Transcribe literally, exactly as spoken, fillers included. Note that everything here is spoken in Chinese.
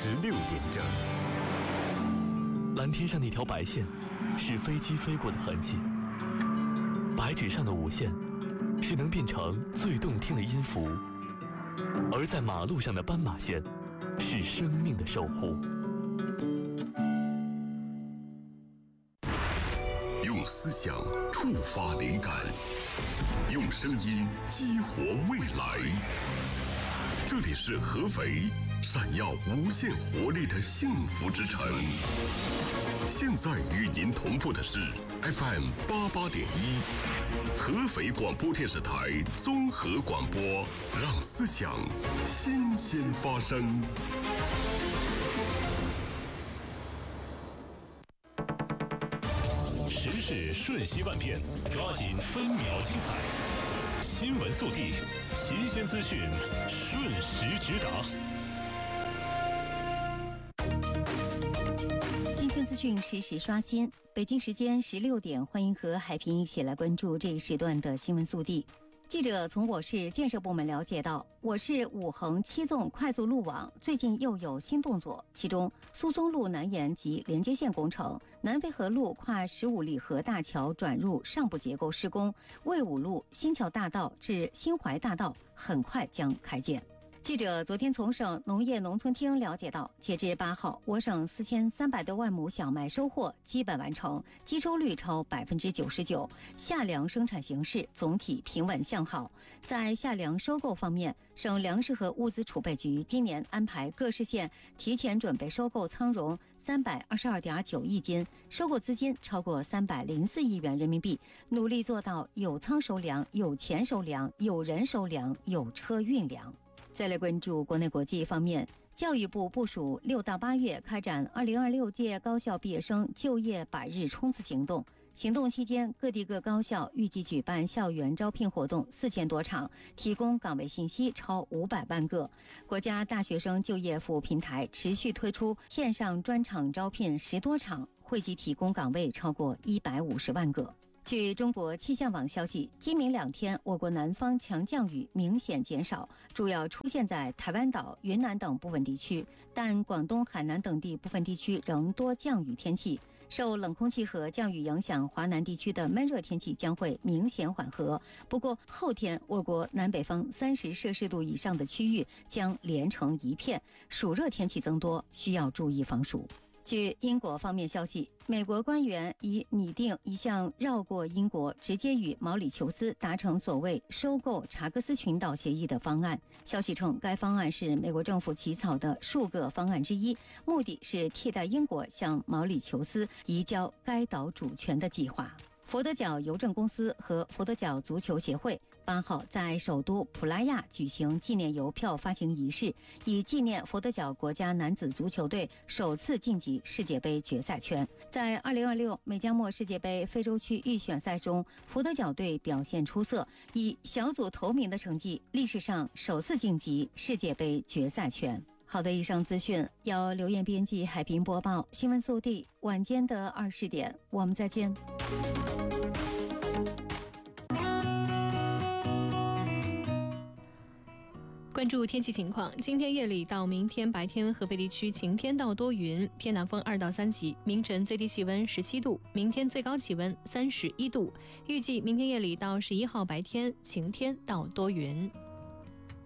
十六点整。 蓝天上那条白线是飞机飞过的痕迹，白纸上的五线是能变成最动听的音符，而在马路上的斑马线是生命的守护。 用思想触发灵感，用声音激活未来。这里是合肥闪耀无限活力的幸福之城。现在与您同步的是 F M 八八点一，合肥广播电视台综合广播，让思想新鲜发生。 时事瞬息万变，抓紧分秒精彩。新闻速递，新鲜资讯，瞬时直达。 新鲜资讯实时刷新。北京时间十六点，欢迎和海平一起来关注这一时段的新闻速递。记者从我市建设部门了解到，我市五横七纵快速路网最近又有新动作，其中苏松路南延及连接线工程、南淝河路跨十五里河大桥转入上部结构施工，魏武路新桥大道至新怀大道很快将开建。记者昨天从省农业农村厅了解到，截至八号，我省四千三百多万亩小麦收获基本完成，基收率超百分之九十九，夏粮生产形势总体平稳向好。在夏粮收购方面，省粮食和物资储备局今年安排各市县提前准备收购仓容三百二十二点九亿斤，收购资金超过三百零四亿元人民币，努力做到有仓收粮、有钱收粮、有人收粮、有车运粮。再来关注国内国际方面，教育部部署六到八月开展二零二六届高校毕业生就业百日冲刺行动。行动期间，各地各高校预计举办校园招聘活动四千多场，提供岗位信息超五百万个。国家大学生就业服务平台持续推出线上专场招聘十多场，惠及提供岗位超过一百五十万个。据中国气象网消息，今明两天我国南方强降雨明显减少，主要出现在台湾岛、云南等部分地区，但广东、海南等地部分地区仍多降雨天气。受冷空气和降雨影响，华南地区的闷热天气将会明显缓和。不过后天我国南北方三十摄氏度以上的区域将连成一片，暑热天气增多，需要注意防暑。据英国方面消息，美国官员已拟定一项绕过英国，直接与毛里求斯达成所谓收购查克斯群岛协议的方案。消息称，该方案是美国政府起草的数个方案之一，目的是替代英国向毛里求斯移交该岛主权的计划。佛得角邮政公司和佛得角足球协会八号在首都普拉亚举行纪念邮票发行仪式，以纪念佛得角国家男子足球队首次晋级世界杯决赛圈。在二零二六美加墨世界杯非洲区预选赛中，佛得角队表现出色，以小组头名的成绩，历史上首次晋级世界杯决赛圈。好的，以上资讯由刘艳编辑，海平播报。新闻速递，晚间的二十点，我们再见。 关注天气情况，今天夜里到明天白天，合肥地区晴天到多云，偏南风二到三级，明晨最低气温十七度，明天最高气温三十一度。预计明天夜里到十一号白天晴天到多云。